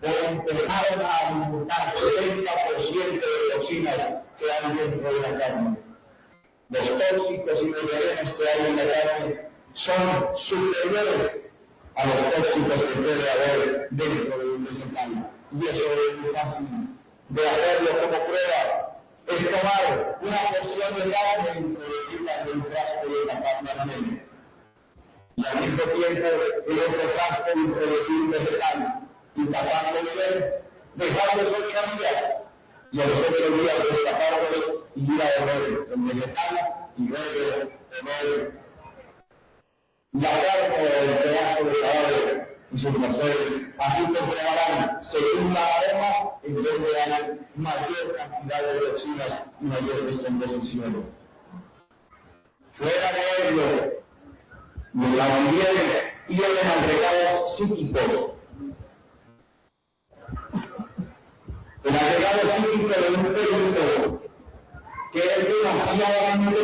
empezaron a alimentar 70% de toxinas que hay dentro de la carne. Los tóxicos y los venenos que hay en la carne son superiores a los tóxicos que puede haber dentro de un vegetal. Y eso es muy fácil de hacerlo como prueba. Es tomar una porción de carne e introducirla en el frasco de la carne y al mismo tiempo el otro frasco introducir un vegetal y taparlo bien, dejarlos 8 días y a los 8 días destaparlos y ir a beber el vegetal y luego comer la carne o el pedazo de cadáver y sus mercedes. Así comprobarán, según la aroma, en donde hay mayor cantidad de toxinas y mayor descomposición. Fuera de ello, los lambientes tienen agregados psíquicos. El agregado psíquico de un perito que es demasiadamente